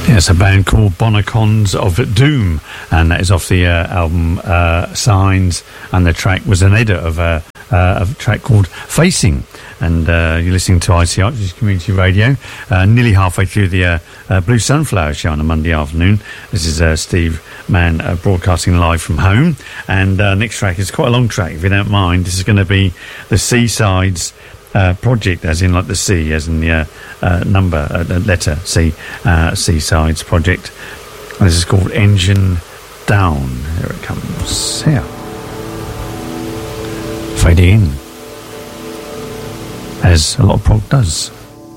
Yeah, it's a band called Bonacons of Doom, and that is off the album Signs, and the track was an edit of a track called Facing. And you're listening to ICR, which is Community Radio, nearly halfway through the Blue Sunflower Show on a Monday afternoon. This is Steve Mann broadcasting live from home. And next track is quite a long track, if you don't mind. This is going to be the Seasides project, as in like the C, as in the number, letter C, Seasides project. And this is called Engine Down. Here it comes. Here. Fading in, as a lot of prog does.